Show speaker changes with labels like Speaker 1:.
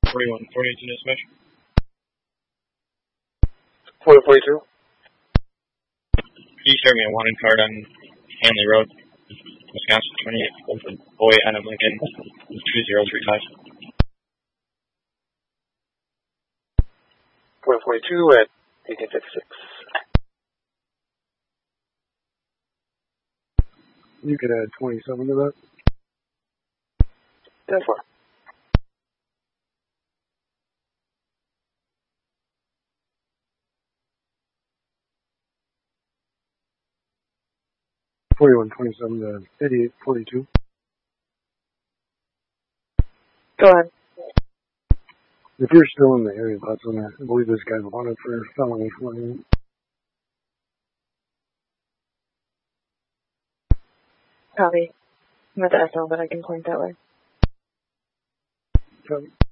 Speaker 1: 4142 dispatch.
Speaker 2: 4142.
Speaker 1: Can you serve me a wanted card on Hanley Road, Wisconsin, 28, boy, Anna Lincoln, 2035.
Speaker 2: 4142 at 1856.
Speaker 3: You could add 27 to that.
Speaker 2: 10-4.
Speaker 3: $41.27 to $88.42.
Speaker 4: Go ahead.
Speaker 3: If you're still in the area, that's on that. I believe this guy's wanted for felony flying.
Speaker 4: Copy. I'm at the SL, but I can point that way.
Speaker 3: Copy.